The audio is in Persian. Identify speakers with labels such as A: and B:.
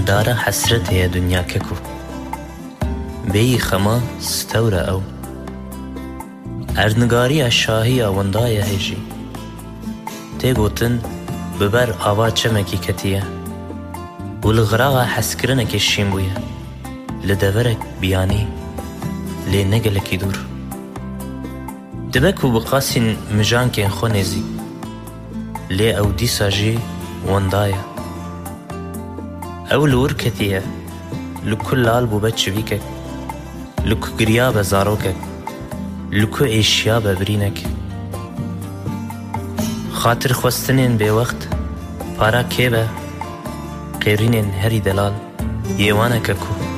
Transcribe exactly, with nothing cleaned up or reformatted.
A: دارا حسرت هي دنیا ککو بی خما ستوره او اردنگاری شاهی وندای هجی تی گوتن ببر آوا چمکی کتیه والغراغا حسکرنکی شیم بویه لدورک بیانی لی نگلکی دور دبکو بقاسین مجان کن خونزی لی او دی ساجی وندایه او لور کتیه لکو لال بو بچ بیکک لکو گریا بزاروکک لکو ایشیا ببرینک خاطر خواستنین بی وقت پارا که به قیرینین هری دلال یوانه ککو